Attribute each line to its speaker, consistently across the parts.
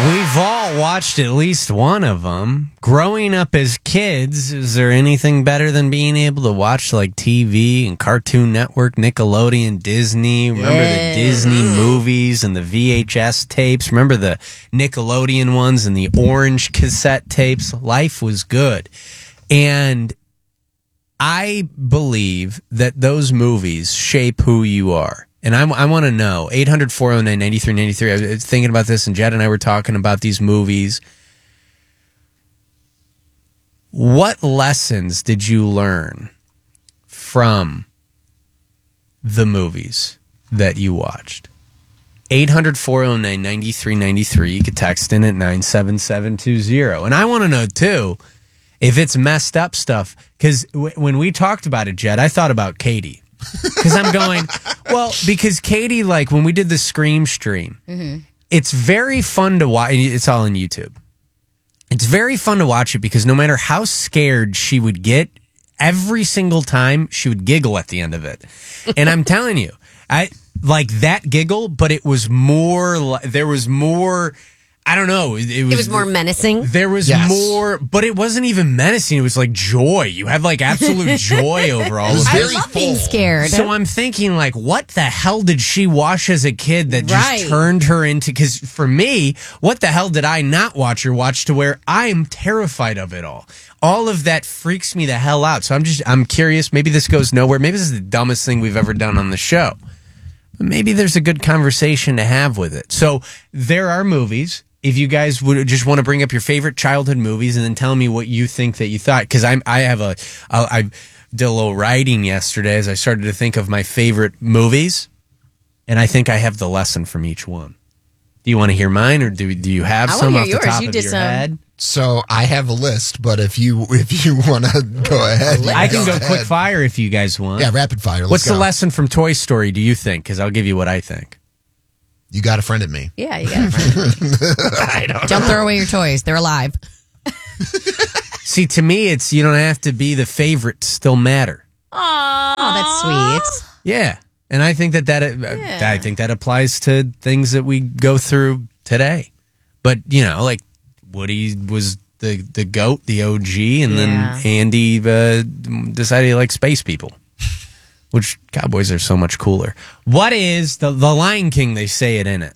Speaker 1: We've all watched at least one of them. Growing up as kids, is there anything better than being able to watch like TV and Cartoon Network, Nickelodeon, Disney? Remember the Disney movies and the VHS tapes? Remember the Nickelodeon ones and the orange cassette tapes? Life was good. And I believe that those movies shape who you are. And I want to know, 800-409-9393. I was thinking about this, and Jed and I were talking about these movies. What lessons did you learn from the movies that you watched? 800-409-9393. You could text in at 97720. And I want to know, too, if it's messed up stuff. Because when we talked about it, Jed, I thought about Katie. Because I'm going, well, because Katie, like, when we did the Scream stream, it's very fun to watch. It's all on YouTube. It's very fun to watch it because no matter how scared she would get, every single time she would giggle at the end of it. And I'm telling you, I like that giggle, but it was more, there was more, I don't know. It was
Speaker 2: more menacing.
Speaker 1: There was more, but it wasn't even menacing. It was like joy. You had like absolute joy over all of it.
Speaker 2: I love being scared.
Speaker 1: So I'm thinking, like, what the hell did she watch as a kid that just turned her into? Because for me, what the hell did I not watch or watch to where I'm terrified of it all? All of that freaks me the hell out. So I'm curious. Maybe this goes nowhere. Maybe this is the dumbest thing we've ever done on the show. But maybe there's a good conversation to have with it. So there are movies. If you guys would just want to bring up your favorite childhood movies and then tell me what you think that you thought, because I did a little writing yesterday as I started to think of my favorite movies, and I think I have the lesson from each one. Do you want to hear mine, or do you have some off the top of your head?
Speaker 3: So I have a list, but if you want to go ahead,
Speaker 1: I can go quick fire if you guys want.
Speaker 3: Yeah, rapid fire.
Speaker 1: What's the lesson from Toy Story? Do you think? Because I'll give you what I think.
Speaker 3: You got a friend at me.
Speaker 2: Yeah, you got a friend at me.
Speaker 3: I don't
Speaker 4: Don't throw away your toys. They're alive.
Speaker 1: See, to me, it's you don't have to be the favorite to still matter.
Speaker 2: Aww.
Speaker 4: Oh, that's sweet.
Speaker 1: Yeah, and I think I think that applies to things that we go through today. But you know, like Woody was the goat, the OG, and then Andy decided he liked space people. Which cowboys are so much cooler. What is the Lion King? They say it in it.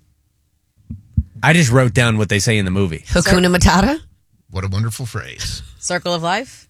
Speaker 1: I just wrote down what they say in the movie.
Speaker 4: Hakuna Matata?
Speaker 3: What a wonderful phrase.
Speaker 2: Circle of Life?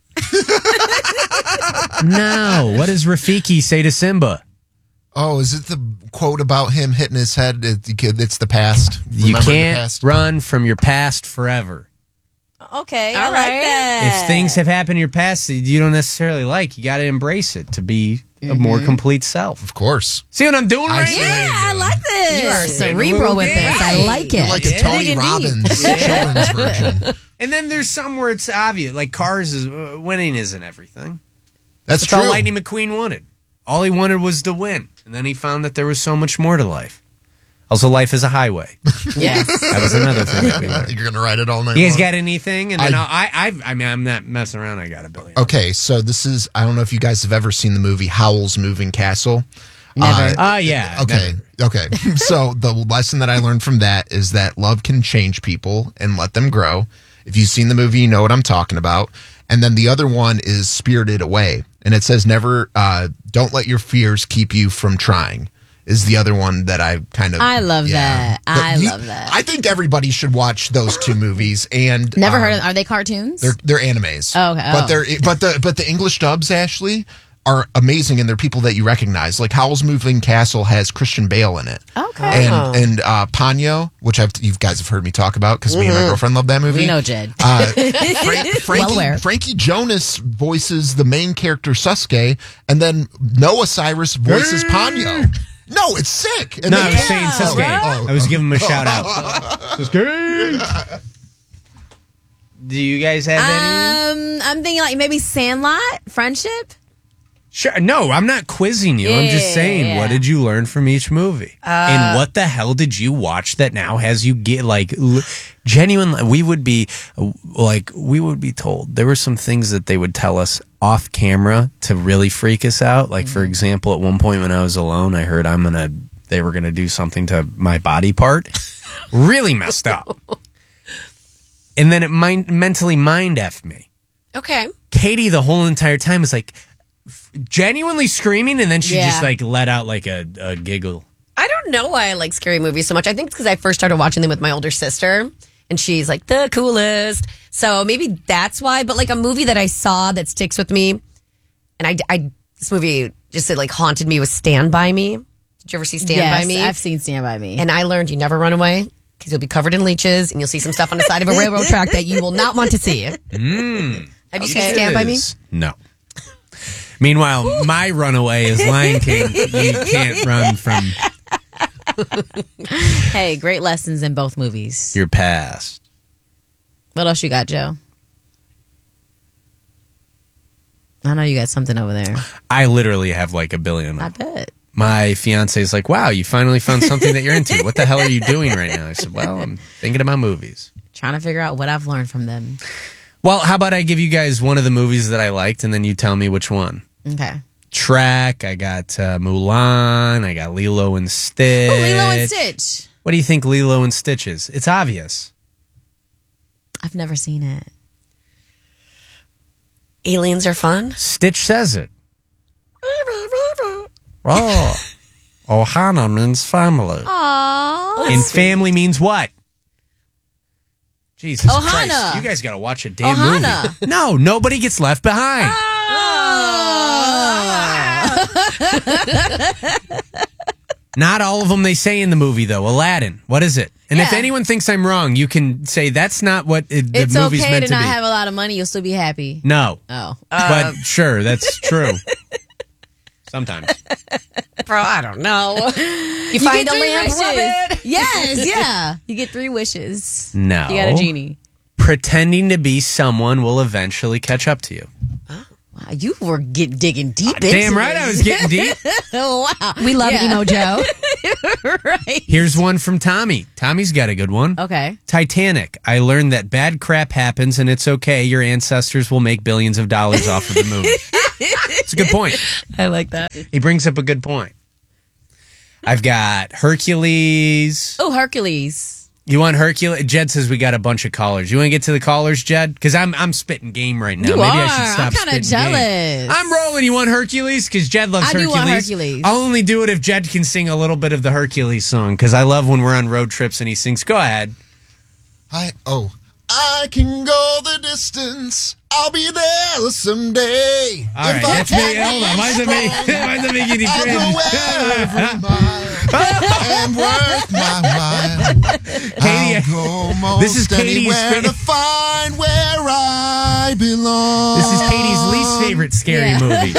Speaker 1: No. What does Rafiki say to Simba?
Speaker 3: Oh, is it the quote about him hitting his head? It's the past.
Speaker 1: You can't run from your past forever.
Speaker 2: Okay, I like that.
Speaker 1: If things have happened in your past that you don't necessarily like, you got to embrace it to be a more complete self.
Speaker 3: Of course.
Speaker 1: See what I'm doing right now?
Speaker 2: Yeah, I like this.
Speaker 4: You are cerebral with this. I like it.
Speaker 3: You're like a Tony Robbins children's version.
Speaker 1: And then there's some where it's obvious, like Cars is winning isn't everything.
Speaker 3: That's
Speaker 1: true.
Speaker 3: true.
Speaker 1: All Lightning McQueen wanted. All he wanted was to win. And then he found that there was so much more to life. Also, life is a highway.
Speaker 2: Yes.
Speaker 1: That was another thing that we learned.
Speaker 3: You're going to write it all night
Speaker 1: You guys
Speaker 3: long?
Speaker 1: got anything? And then I mean, I'm not messing around. I got $1 billion.
Speaker 3: Okay, so this is, I don't know if you guys have ever seen the movie Howl's Moving Castle.
Speaker 4: Never.
Speaker 1: Yeah.
Speaker 3: Okay.
Speaker 1: Never.
Speaker 3: Okay. So the lesson that I learned from that is that love can change people and let them grow. If you've seen the movie, you know what I'm talking about. And then the other one is Spirited Away. And it says don't let your fears keep you from trying. Is the other one that I kind of...
Speaker 2: I love that. I love that.
Speaker 3: I think everybody should watch those two movies. And
Speaker 4: Never heard of them. Are they cartoons?
Speaker 3: They're animes.
Speaker 4: Oh, okay.
Speaker 3: But the English dubs, Ashley, are amazing, and they're people that you recognize. Like Howl's Moving Castle has Christian Bale in it.
Speaker 2: Okay.
Speaker 3: And Ponyo, which you guys have heard me talk about because me and my girlfriend love that movie.
Speaker 4: We know Jed.
Speaker 3: Frankie Jonas voices the main character Sasuke, and then Noah Cyrus voices Ponyo. No, it's sick. And
Speaker 1: I was saying Sasuke. I was giving him a shout out.
Speaker 3: Sasuke.
Speaker 1: Do you guys have any?
Speaker 2: I'm thinking like maybe Sandlot, Friendship.
Speaker 1: Sure. No, I'm not quizzing you. I'm just saying, what did you learn from each movie? And what the hell did you watch that now has you get like genuine? We would be told there were some things that they would tell us off camera to really freak us out. Like, for example, at one point when I was alone, I heard they were gonna do something to my body part. Really messed up. And then it mentally mind F'd me.
Speaker 5: Okay.
Speaker 1: Katie, the whole entire time, is like genuinely screaming, and then she just like let out like a giggle.
Speaker 5: I don't know why I like scary movies so much. I think it's because I first started watching them with my older sister, and she's like the coolest. So maybe that's why. But like a movie that I saw that sticks with me, and I this movie just like haunted me was Stand By Me. Did you ever see Stand By Me?
Speaker 4: I've seen Stand By Me.
Speaker 5: And I learned you never run away because you'll be covered in leeches and you'll see some stuff on the side of a railroad track that you will not want to see. Have you seen Stand By Me?
Speaker 1: No. Meanwhile, my runaway is Lion King. You can't run from
Speaker 4: Hey, great lessons in both movies.
Speaker 1: your past.
Speaker 4: What else you got, Joe? I know you got something over there.
Speaker 1: I literally have like a billion.
Speaker 4: I bet.
Speaker 1: My fiance is like, wow, you finally found something that you're into. What the hell are you doing right now? I said, well, I'm thinking about movies.
Speaker 4: Trying to figure out what I've learned from them.
Speaker 1: Well, how about I give you guys one of the movies that I liked, and then you tell me which one.
Speaker 4: Okay.
Speaker 1: Shrek, I got Mulan, I got Lilo and Stitch.
Speaker 4: Oh, Lilo and Stitch.
Speaker 1: What do you think Lilo and Stitch is? It's obvious.
Speaker 4: I've never seen it.
Speaker 5: Aliens are fun.
Speaker 1: Stitch says it. Oh, Ohana means family.
Speaker 4: Aww.
Speaker 1: And family means what? Jesus
Speaker 4: Ohana.
Speaker 1: Christ. You guys got to watch a damn
Speaker 4: Ohana.
Speaker 1: movie. No, nobody gets left behind. Not all of them they say in the movie, though. Aladdin. What is it? And if anyone thinks I'm wrong, you can say that's not what the
Speaker 4: It's
Speaker 1: movie's
Speaker 4: okay
Speaker 1: meant
Speaker 4: to
Speaker 1: to
Speaker 4: not
Speaker 1: be.
Speaker 4: have a lot of money. You'll still be happy.
Speaker 1: No.
Speaker 4: Oh.
Speaker 1: But sure, that's true. Sometimes.
Speaker 5: Bro, I don't know. You find
Speaker 4: get
Speaker 5: a
Speaker 4: 3
Speaker 5: lamp,
Speaker 4: wishes.
Speaker 5: rub it.
Speaker 4: Yes, yeah. You get 3 wishes.
Speaker 1: No.
Speaker 4: You got a genie.
Speaker 1: Pretending to be someone will eventually catch up to you.
Speaker 4: Wow, you were digging deep into
Speaker 1: Damn right
Speaker 4: this.
Speaker 1: I was getting deep.
Speaker 4: Oh, wow.
Speaker 2: We love Emo Joe.
Speaker 4: Right.
Speaker 1: Here's one from Tommy. Tommy's got a good one.
Speaker 4: Okay.
Speaker 1: Titanic. I learned that bad crap happens and it's okay. Your ancestors will make billions of dollars off of the movie. It's a good point.
Speaker 4: I like that.
Speaker 1: He brings up a good point. I've got Hercules.
Speaker 4: Oh, Hercules.
Speaker 1: You want Hercules? Jed says we got a bunch of callers. You want to get to the callers, Jed? Because I'm spitting game right now.
Speaker 4: You
Speaker 1: Maybe
Speaker 4: are.
Speaker 1: I should stop
Speaker 4: I'm kinda
Speaker 1: spitting game.
Speaker 4: jealous.
Speaker 1: I'm rolling. You want Hercules? Because Jed loves
Speaker 4: I do
Speaker 1: Hercules.
Speaker 4: want Hercules.
Speaker 1: I'll only do it if Jed can sing a little bit of the Hercules song because I love when we're on road trips and he sings. Go ahead.
Speaker 3: I can go the distance. I'll be there someday.
Speaker 1: All right, that's me. Hold on. Why is it me? Why is it making you
Speaker 3: I'll
Speaker 1: cringe?
Speaker 3: go every mile and worth my while.
Speaker 1: Katie,
Speaker 3: I'll go most
Speaker 1: this is Katie's
Speaker 3: anywhere to find where I belong.
Speaker 1: This is Katie's least favorite scary movie.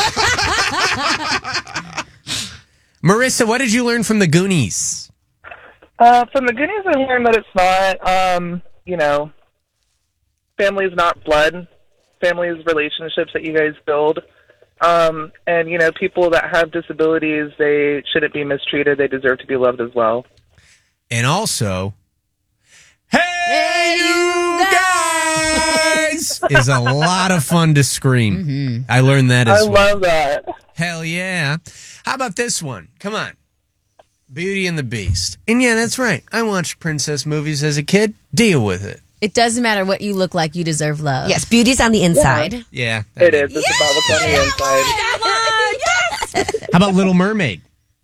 Speaker 1: Marissa, what did you learn from the Goonies?
Speaker 6: From the Goonies, I learned that it's not, family is not blood. Family is relationships that you guys build. And, people that have disabilities, they shouldn't be mistreated. They deserve to be loved as well.
Speaker 1: And also, hey, you guys! Is a lot of fun to scream.
Speaker 4: Mm-hmm.
Speaker 1: I learned that as
Speaker 6: I
Speaker 1: well.
Speaker 6: love that.
Speaker 1: Hell yeah. How about this one? Come on. Beauty and the Beast. And yeah, that's right. I watched princess movies as a kid. Deal with it.
Speaker 4: It doesn't matter what you look like. You deserve love.
Speaker 5: Yes, beauty's on the inside.
Speaker 1: Yeah.
Speaker 6: It is. It's about what's on the inside.
Speaker 1: How about Little Mermaid?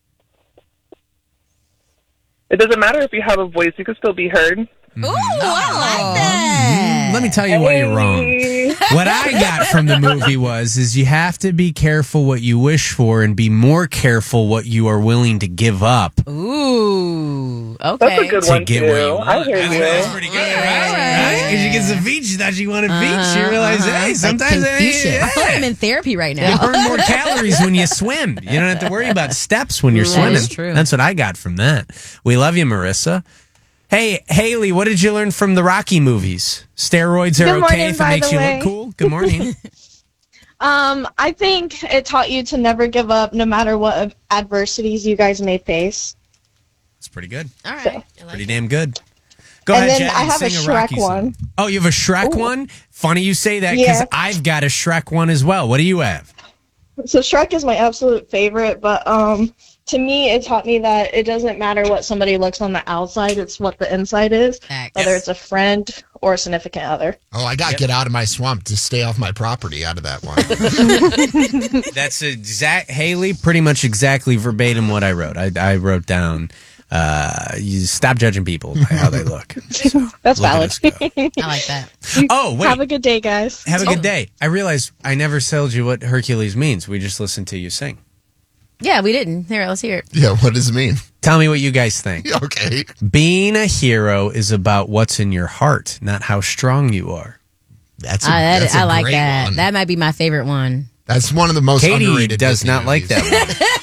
Speaker 6: It doesn't matter if you have a voice. You can still be heard.
Speaker 4: Ooh, I like that.
Speaker 1: Let me tell you why you're wrong. What I got from the movie is you have to be careful what you wish for and be more careful what you are willing to give up.
Speaker 4: Ooh, okay.
Speaker 6: That's a good
Speaker 1: To
Speaker 6: one,
Speaker 1: get
Speaker 6: too.
Speaker 1: what you want.
Speaker 6: I hear
Speaker 1: think
Speaker 6: you.
Speaker 1: that's pretty good, right? Because she gets a feet, she thought she wanted feet. She realized, hey, sometimes
Speaker 4: like Confucius. I feel like I'm in therapy right
Speaker 1: you
Speaker 4: now.
Speaker 1: burn more calories when you swim. You don't have to worry about steps when you're
Speaker 4: That
Speaker 1: swimming.
Speaker 4: is true.
Speaker 1: That's what I got from that. We love you, Marissa. Hey, Haley, what did you learn from the Rocky movies? Steroids are
Speaker 7: Good
Speaker 1: okay
Speaker 7: morning,
Speaker 1: if it
Speaker 7: by
Speaker 1: makes
Speaker 7: the
Speaker 1: you
Speaker 7: way.
Speaker 1: look cool? Good morning.
Speaker 7: I think it taught you to never give up no matter what adversities you guys may face.
Speaker 1: That's pretty good.
Speaker 4: All right.
Speaker 1: Pretty damn good. Go
Speaker 7: And
Speaker 1: ahead,
Speaker 7: then
Speaker 1: Jen,
Speaker 7: I
Speaker 1: and
Speaker 7: have a
Speaker 1: sing Rocky
Speaker 7: Shrek
Speaker 1: song.
Speaker 7: one.
Speaker 1: Oh, you have a Shrek one? Funny you say that because
Speaker 7: Yeah.
Speaker 1: I've got a Shrek one as well. What do you have?
Speaker 7: So Shrek is my absolute favorite, but to me, it taught me that it doesn't matter what somebody looks on the outside, it's what the inside is, whether it's a friend or a significant other.
Speaker 3: Oh, I got to get out of my swamp to stay off my property out of that one.
Speaker 1: That's Haley, pretty much exactly verbatim what I wrote. I wrote down, you stop judging people by how they look. So,
Speaker 7: that's valid.
Speaker 4: I like that.
Speaker 1: Oh, wait.
Speaker 7: Have a good day, guys.
Speaker 1: Have a good day. I realized I never told you what Hercules means. We just listened to you sing.
Speaker 4: Yeah, we didn't. Here, let's hear it.
Speaker 3: Yeah, what does it mean?
Speaker 1: Tell me what you guys think.
Speaker 3: Okay.
Speaker 1: Being a hero is about what's in your heart, not how strong you are.
Speaker 3: That's
Speaker 4: I like
Speaker 3: great
Speaker 4: that.
Speaker 3: one.
Speaker 4: That might be my favorite one.
Speaker 3: That's one of the most
Speaker 1: Katie
Speaker 3: underrated
Speaker 1: does
Speaker 3: Disney
Speaker 1: not like
Speaker 3: movies.
Speaker 1: that one.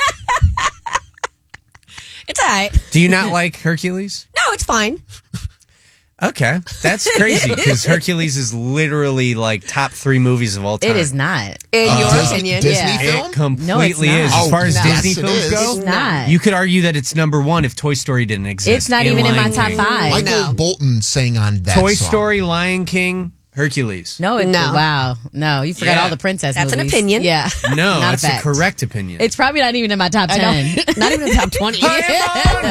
Speaker 5: It's all right.
Speaker 1: Do you not like Hercules?
Speaker 5: No, it's fine.
Speaker 1: Okay, that's crazy because Hercules is literally like top 3 movies of all time.
Speaker 4: It is not.
Speaker 5: In your
Speaker 3: Disney-
Speaker 5: opinion.
Speaker 3: Disney
Speaker 4: Yeah.
Speaker 3: film?
Speaker 1: It completely
Speaker 4: No,
Speaker 1: is.
Speaker 4: it's not.
Speaker 1: As far as
Speaker 3: Oh,
Speaker 1: Disney
Speaker 3: yes, it
Speaker 1: films
Speaker 3: is.
Speaker 1: go,
Speaker 4: It's not.
Speaker 1: you could argue that it's number 1 if Toy Story didn't exist.
Speaker 4: It's not
Speaker 1: And
Speaker 4: even in my
Speaker 1: Lion
Speaker 4: top
Speaker 1: King.
Speaker 4: 5.
Speaker 3: Michael
Speaker 5: No.
Speaker 3: Bolton sang on that
Speaker 1: Toy
Speaker 3: song.
Speaker 1: Story, Lion King, Hercules.
Speaker 4: No,
Speaker 5: No.
Speaker 4: Wow. No, you forgot
Speaker 1: Yeah.
Speaker 4: all the princess
Speaker 5: That's an
Speaker 4: movies.
Speaker 5: opinion.
Speaker 4: Yeah.
Speaker 1: No,
Speaker 4: Not
Speaker 1: that's a
Speaker 4: fact.
Speaker 1: correct opinion.
Speaker 4: It's probably not even in my top 10.
Speaker 5: Not even in the top 20.